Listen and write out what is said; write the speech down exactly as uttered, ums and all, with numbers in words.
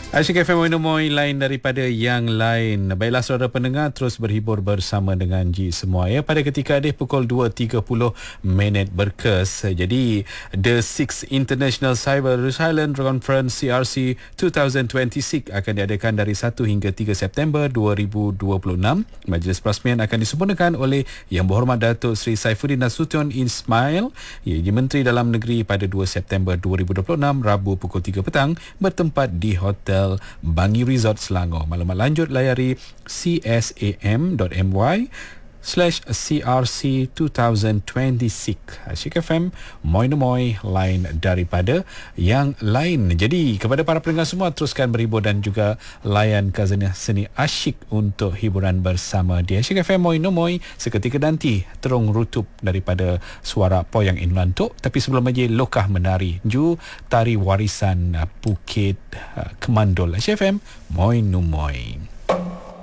Asyik F M Moinomoy, lain daripada yang lain. Baiklah saudara pendengar, terus berhibur bersama dengan Ji semua ya. Pada ketika ini pukul dua tiga puluh minit berkes. Jadi The Sixth International Cyber Resilience Conference C R C dua ribu dua puluh enam akan diadakan dari satu hingga tiga September dua ribu dua puluh enam. Majlis perasmian akan disempurnakan oleh Yang Berhormat Datuk Seri Saifuddin Nasution Ismail, ia Menteri Dalam Negeri, pada dua September dua ribu dua puluh enam, Rabu pukul tiga petang, bertempat di Hotel Bangi Resort Selangor. Maklumat lanjut layari csam.my slash crc dua ribu dua puluh enam. Asyik F M Moinomoy, lain daripada yang lain. Jadi kepada para pendengar semua, teruskan berhibur dan juga layan khazanah seni asyik untuk hiburan bersama di Asyik F M Moinomoy. Seketika nanti terung rutup daripada suara Poyang Inlantok, tapi sebelum aja lokah menari ju tari warisan Bukit Kemandul. Asyik F M Moinomoy.